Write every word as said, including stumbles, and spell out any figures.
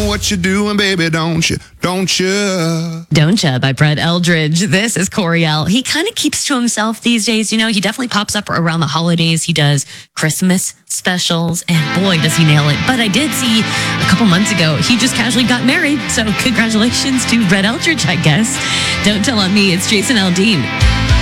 what you're doing, baby, don't you? Don't you? Don't Ya by Brett Eldridge. This is Coriel. He kind of keeps to himself these days. You know, he definitely pops up around the holidays. He does Christmas specials, and boy, does he nail it. But I did see a couple months ago, he just casually got married. So congratulations to Brett Eldridge, I guess. Don't Tell on Me. It's Jason Aldean.